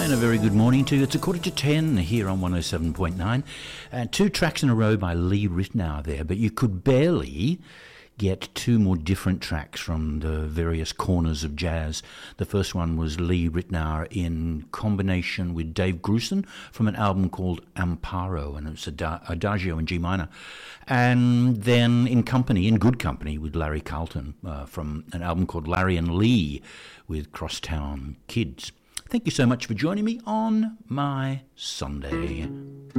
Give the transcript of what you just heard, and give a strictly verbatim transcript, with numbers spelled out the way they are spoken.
And a very good morning to you. It's a quarter to ten here on one oh seven point nine. Uh, two tracks in a row by Lee Ritenour there, but you could barely get two more different tracks from the various corners of jazz. The first one was Lee Ritenour in combination with Dave Grusin from an album called Amparo, and it's Adagio in G minor. And then in company, in good company, with Larry Carlton uh, from an album called Larry and Lee with Crosstown Kids. Thank you so much for joining me on my Sunday.